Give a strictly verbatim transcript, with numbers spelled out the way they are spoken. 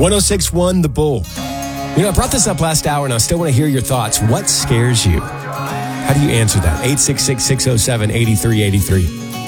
one oh six point one The Bull. You know, I brought this up last hour, and I still want to hear your thoughts. What scares you? How do you answer that? eight six six, six oh seven, eight three eight three.